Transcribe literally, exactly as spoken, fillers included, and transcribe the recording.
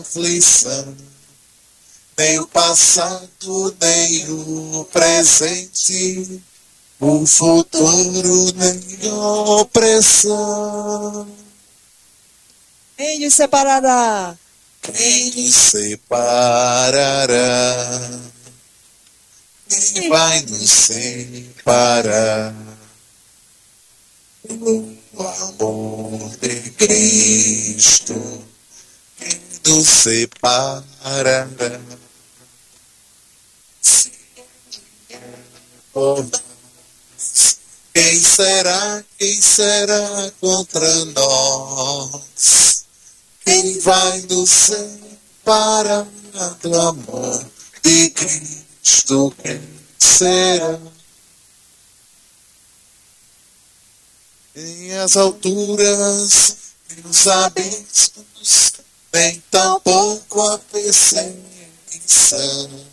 aflição, nem o passado, nem o presente, o futuro, nem opressão. Quem nos separará? Quem nos separará? Quem vai nos separar? O amor de Cristo, quem nos separará? Se por nós, quem será, quem será contra nós? Quem vai nos separar do amor de Cristo? Quem será? Nem as alturas, nem os abismos, nem tampouco a perseguição.